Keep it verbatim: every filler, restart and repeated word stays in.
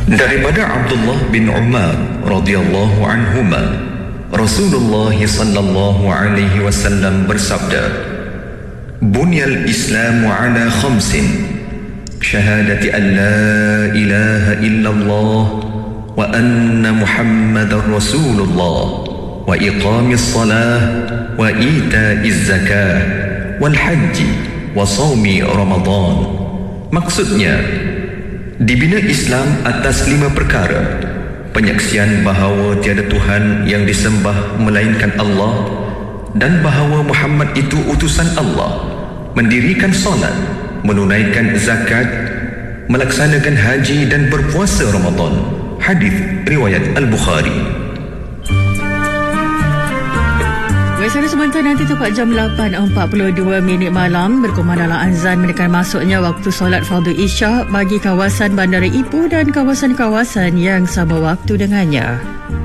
Daripada Abdullah bin Umar radhiyallahu anhuma, Rasulullah sallallahu alaihi wasallam bersabda, "Bunyal Islamu ala khamsin, syahadati an la ilaha illallah wa anna Muhammadar Rasulullah wa iqamis salah wa ita'iz zakah wal haji wa shaumi Ramadan." Maksudnya, dibina Islam atas lima perkara: penyaksian bahawa tiada Tuhan yang disembah melainkan Allah dan bahawa Muhammad itu utusan Allah, mendirikan solat, menunaikan zakat, melaksanakan haji dan berpuasa Ramadan. Hadis riwayat Al-Bukhari. Biasanya sebentar nanti tepat jam lapan empat puluh dua minit malam berkumandanglah azan mendekat masuknya waktu solat fardu Isyak bagi kawasan Bandara Ipoh dan kawasan-kawasan yang sama waktu dengannya.